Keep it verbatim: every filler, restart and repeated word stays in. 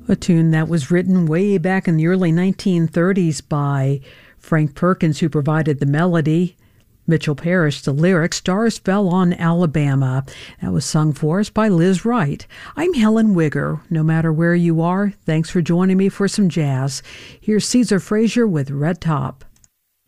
A tune that was written way back in the early nineteen thirties by Frank Perkins, who provided the melody. Mitchell Parrish, the lyrics. Stars Fell on Alabama. That was sung for us by Liz Wright. I'm Helen Wigger. No matter where you are, thanks for joining me for some jazz. Here's Caesar Frazier with Red Top.